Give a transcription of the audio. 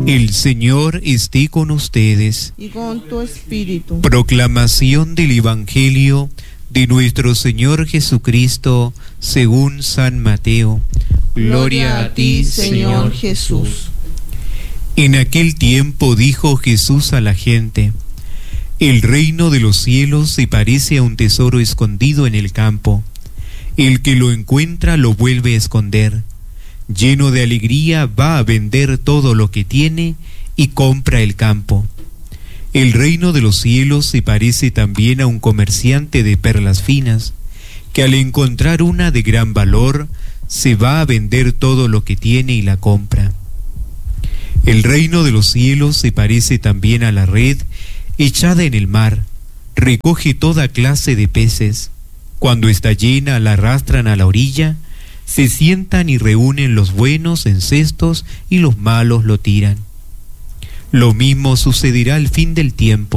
El Señor esté con ustedes. Y con tu espíritu. Proclamación del Evangelio de nuestro Señor Jesucristo según San Mateo. Gloria a ti, Señor Jesús. En aquel tiempo dijo Jesús a la gente: el reino de los cielos se parece a un tesoro escondido en el campo. El que lo encuentra lo vuelve a esconder. Lleno de alegría va a vender todo lo que tiene y compra el campo. El reino de los cielos se parece también a un comerciante de perlas finas, que al encontrar una de gran valor, se va a vender todo lo que tiene y la compra. El reino de los cielos se parece también a la red echada en el mar, recoge toda clase de peces. Cuando está llena, la arrastran a la orilla, se sientan y reúnen los buenos en cestos y los malos lo tiran. Lo mismo sucederá al fin del tiempo.